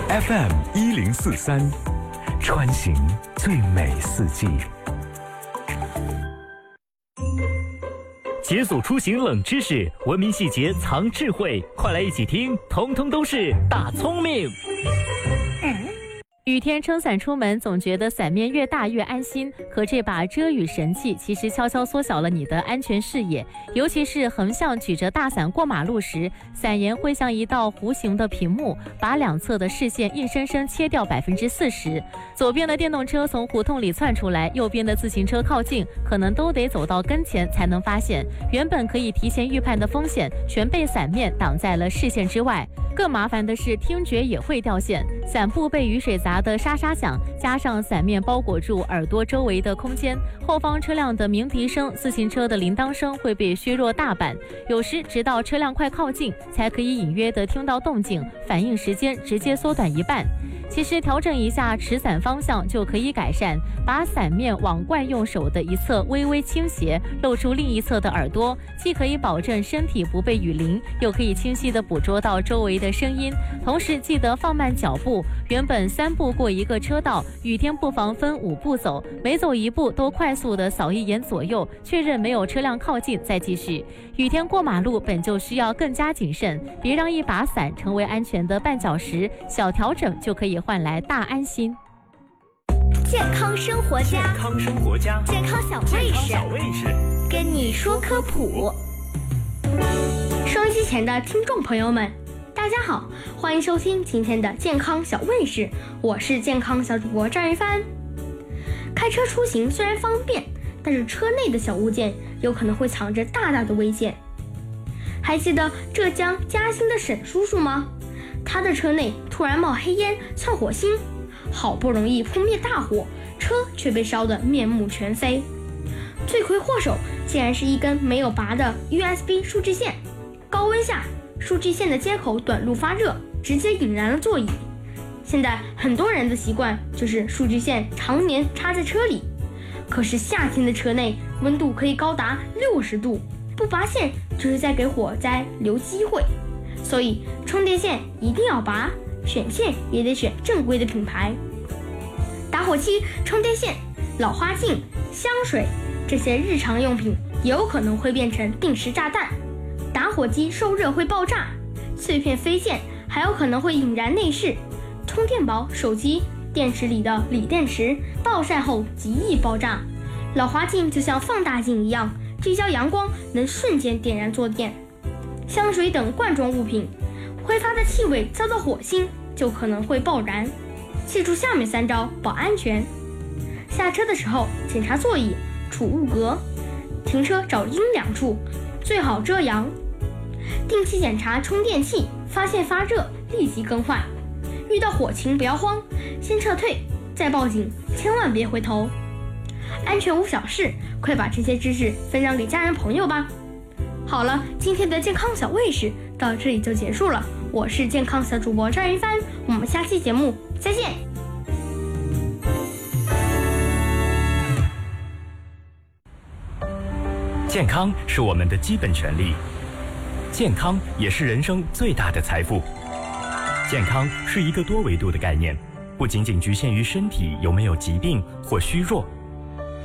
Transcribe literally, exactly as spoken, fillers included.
F M 一零四三，穿行最美四季。 解锁出行冷知识，文明细节藏智慧，快来一起听，通通都是大聪明。 雨天撑伞出门，总觉得伞面越大越安心，可这把遮雨神器其实悄悄缩小了你的安全视野。尤其是横向举着大伞过马路时，伞沿会像一道弧形的屏幕，把两侧的视线硬生生切掉百分之四十。左边的电动车从胡同里窜出来，右边的自行车靠近，可能都得走到跟前才能发现，原本可以提前预判的风险，全被伞面挡在了视线之外。更麻烦的是，听觉也会掉线，伞布被雨水砸的沙沙响，加上伞面包裹住耳朵周围的空间，后方车辆的鸣笛声、自行车的铃铛声会被削弱大半，有时直到车辆快靠近，才可以隐约地听到动静，反应时间直接缩短一半。其实调整一下持伞方向就可以改善，把伞面往惯用手的一侧微微倾斜，露出另一侧的耳朵，既可以保证身体不被雨淋，又可以清晰地捕捉到周围的声音。同时记得放慢脚步，原本三步过一个车道，雨天不妨分五步走，每走一步都快速地扫一眼左右，确认没有车辆靠近再继续。雨天过马路本就需要更加谨慎，别让一把伞成为安全的绊脚石，小调整就可以换来大安心。 健康生活家， 健康生活家， 健康小卫士， 小卫士跟你说科普。收音机前的听众朋友们，大家好，欢迎收听今天的健康小卫士，我是健康小主播张一帆。开车出行虽然方便，但是车内的小物件有可能会藏着大大的危险。还记得浙江嘉兴的沈叔叔吗？他的车内突然冒黑烟，像火星，好不容易扑灭大火，车却被烧得面目全非。罪魁祸首竟然是一根没有拔的 U S B 数据线，高温下数据线的接口短路发热，直接引燃了座椅。现在很多人的习惯就是数据线常年插在车里，可是夏天的车内温度可以高达六十度，不拔线就是在给火灾留机会。所以充电线一定要拔，选线也得选正规的品牌。打火机、充电线、老花镜、香水，这些日常用品也有可能会变成定时炸弹。打火机受热会爆炸，碎片飞溅还有可能会引燃内饰。充电宝、手机电池里的锂电池暴晒后极易爆炸。老花镜就像放大镜一样，聚焦阳光能瞬间点燃坐垫。香水等罐装物品挥发的气味遭到火星就可能会爆燃。记住下面三招保安全：下车的时候检查座椅，储物格；停车找阴凉处，最好遮阳；定期检查充电器，发现发热立即更换。遇到火情不要慌，先撤退再报警，千万别回头。安全无小事，快把这些知识分享给家人朋友吧。好了，今天的健康小卫士到这里就结束了，我是健康小主播张一帆，我们下期节目再见。 健康是我们的基本权利，健康也是人生最大的财富。健康是一个多维度的概念，不仅仅局限于身体有没有疾病或虚弱，